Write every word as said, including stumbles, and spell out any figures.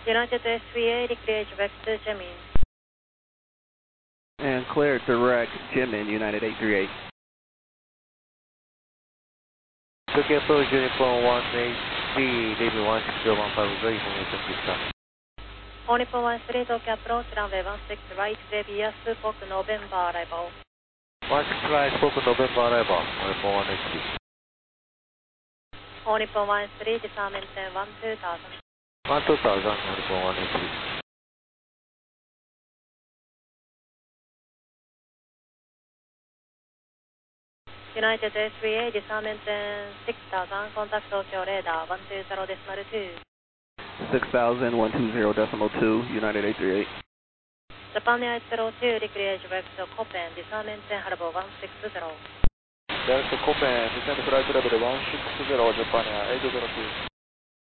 United S three A, declared direct to Jimin. And clear direct Jimin, United eight three eight. Tokyo approach Uniform one eight three, leaving one six zero one five zero, information system. Uniform one three, Tokyo approach, runway one six right, Xavier, Spoke, November arrival. one six right, Spoke, November arrival, Uniform one eight three. Uniform one three, disarm maintain one two thousand. one two thousand, Uniform one eight three. United S three A, disarm maintain six thousand, contact Tokyo radar one two zero decimal two. six thousand, one two zero decimal two, United eight three eight. Japan eight zero two, declared direct to Copen, disarm maintain Harbor one six zero. Direct to Copen, descend flight level one six zero, Japan eight zero two.